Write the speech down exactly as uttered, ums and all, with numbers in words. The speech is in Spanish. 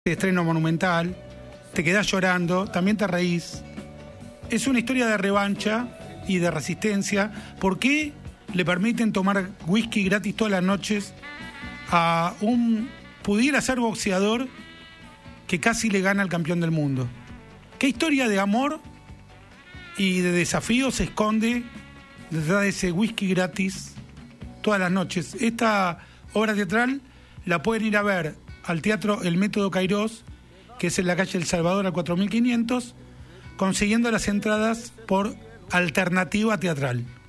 estreno monumental, te quedás llorando, también te reís. Es una historia de revancha y de resistencia. ¿Por qué le permiten tomar whisky gratis todas las noches a un pudiera ser boxeador que casi le gana al campeón del mundo? ¿Qué historia de amor y de desafío se esconde detrás de ese whisky gratis todas las noches? Esta obra teatral la pueden ir a ver al Teatro El Método Cairós, que es en la calle El Salvador al cuatro mil quinientos, consiguiendo las entradas por Alternativa Teatral.